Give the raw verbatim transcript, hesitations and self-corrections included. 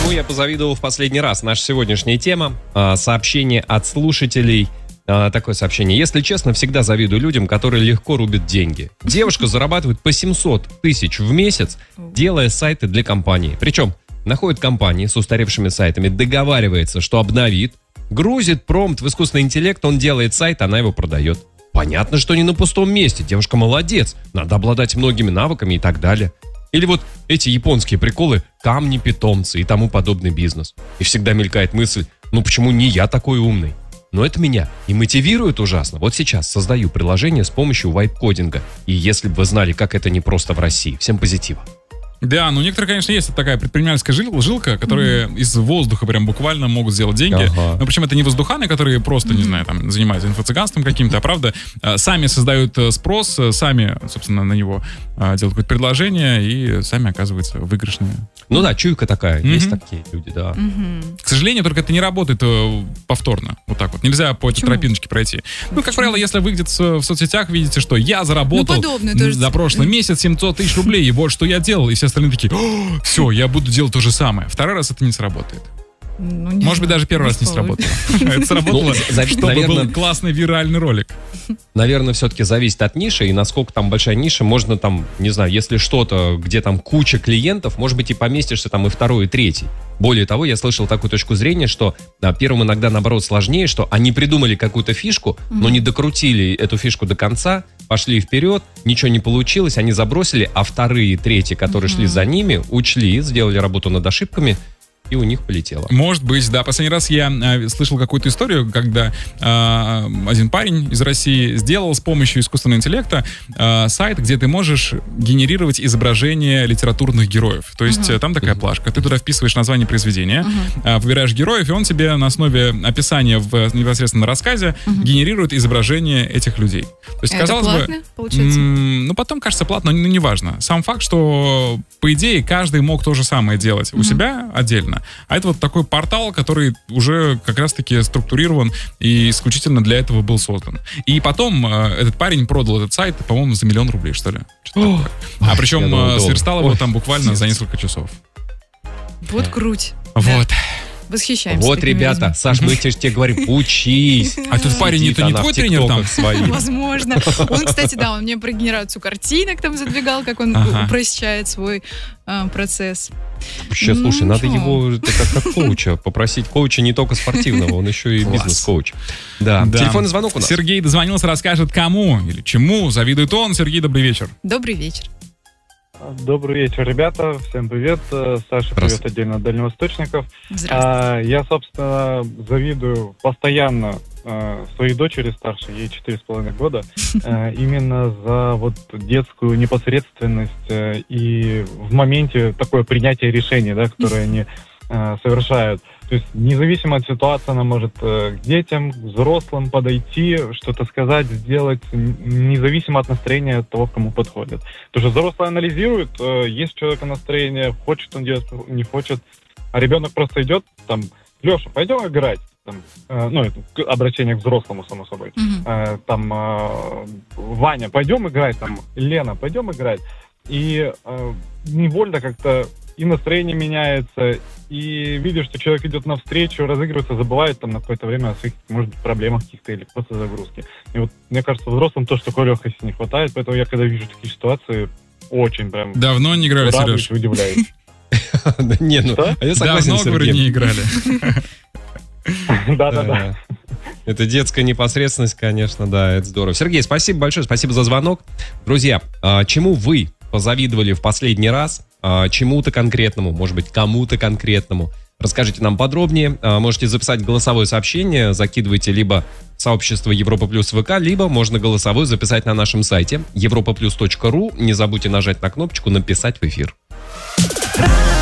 Чему я позавидовал в последний раз? Наша сегодняшняя тема. Сообщение от слушателей. Такое сообщение. Если честно, всегда завидую людям, которые легко рубят деньги. Девушка зарабатывает по семьсот тысяч в месяц, делая сайты для компании. Причем находит компании с устаревшими сайтами, договаривается, что обновит, грузит промпт в искусственный интеллект, он делает сайт, она его продает. Понятно, что не на пустом месте. Девушка молодец. Надо обладать многими навыками и так далее. Или вот эти японские приколы, камни, питомцы и тому подобный бизнес. И всегда мелькает мысль, ну почему не я такой умный? Но это меня и мотивирует ужасно. Вот сейчас создаю приложение с помощью вайп-кодинга. И если бы вы знали, как это непросто в России. Всем позитива. Да, ну некоторые, конечно, есть такая предпринимательская жил, жилка, которые mm-hmm. из воздуха прям буквально могут сделать деньги. Ага. Но причем это не воздуханы, которые просто, mm-hmm. не знаю, там занимаются инфо-цыганством каким-то, а правда, сами создают спрос, сами, собственно, на него делают какое-то предложение и сами оказываются выигрышными. Ну да, чуйка такая, mm-hmm. есть такие люди, да. Mm-hmm. К сожалению, только это не работает повторно, вот так вот. Нельзя по этой тропиночке пройти. Ну, как правило, если вы где-то в соцсетях видите, что я заработал ну, за прошлый месяц семьсот тысяч рублей, и вот что я делал, и все остальные такие, все, я буду делать то же самое. Второй раз это не сработает. Ну, не Может быть, даже первый раз не сработало. Это сработало, чтобы был классный виральный ролик. Наверное, все-таки зависит от ниши, и насколько там большая ниша, можно там, не знаю, если что-то, где там куча клиентов, может быть, и поместишься там и второй, и третий. Более того, я слышал такую точку зрения, что да, первым иногда, наоборот, сложнее, что они придумали какую-то фишку, но не докрутили эту фишку до конца, пошли вперед, ничего не получилось, они забросили, а вторые и третьи, которые шли за ними, учли, сделали работу над ошибками, и у них полетело. Может быть, да. Последний раз я э, слышал какую-то историю, когда э, один парень из России сделал с помощью искусственного интеллекта э, сайт, где ты можешь генерировать изображения литературных героев. То есть uh-huh. там такая плашка. Ты туда вписываешь название произведения, uh-huh. э, выбираешь героев, и он тебе на основе описания в непосредственно рассказе uh-huh. генерирует изображение этих людей. То есть, это казалось платно, бы, получается? М- ну, потом, кажется, платно, но ну, неважно. Сам факт, что, по идее, каждый мог то же самое делать uh-huh. у себя отдельно. А это вот такой портал, который уже как раз-таки структурирован и исключительно для этого был создан. И потом э, этот парень продал этот сайт, по-моему, за миллион рублей, что ли. О, а ой, причем э, сверстал его там буквально Нет. за несколько часов. Вот круть. Вот. Да. Восхищаемся. Вот, ребята, людьми. Саш, мы тебе говорим, учись. А тут парень, это не твой тренер там? Возможно. Он, кстати, да, он мне про генерацию картинок там задвигал, как он ага. упрощает свой э, процесс. Вообще, ну, слушай, надо его как, как коуча попросить. Коуча не только спортивного, он еще и бизнес-коуч. Да. да. Телефонный звонок у нас. Сергей дозвонился, расскажет, кому или чему завидует он. Сергей, добрый вечер. Добрый вечер. Добрый вечер, ребята. Всем привет. Саша, привет отдельно от дальневосточников. Здравствуйте. Я, собственно, завидую постоянно своей дочери старшей, ей четыре с половиной года, именно за вот детскую непосредственность и в моменте такое принятие решений, да, которое они совершают. То есть независимо от ситуации она может к детям, к взрослым подойти, что-то сказать, сделать, независимо от настроения того, кому подходит. Потому что взрослый анализирует, есть у человека настроение, хочет он делать, не хочет, а ребенок просто идет, там, Леша, пойдем играть. Там, э, ну, это обращение к взрослому, само собой. Mm-hmm. Э, там, э, Ваня, пойдем играть, там, Лена, пойдем играть. И э, невольно как-то и настроение меняется, и видишь, что человек идет навстречу, разыгрывается, забывает там на какое-то время о своих, может быть, проблемах каких-то или просто загрузки. И вот, мне кажется, взрослым тоже такой легкости не хватает, поэтому я, когда вижу такие ситуации, очень прям... Давно не играли, Сереж? Удивляюсь. Не, ну, а я согласен с Сергеем. Давно, говорю, не играли. Да-да-да. Это детская непосредственность, конечно, да, это здорово. Сергей, спасибо большое, спасибо за звонок. Друзья, чему вы позавидовали в последний раз? Чему-то конкретному, может быть, кому-то конкретному? Расскажите нам подробнее. Можете записать голосовое сообщение, закидывайте либо в сообщество Европа Плюс ВК, либо можно голосовое записать на нашем сайте европа плюс точка ру. Не забудьте нажать на кнопочку «Написать в эфир».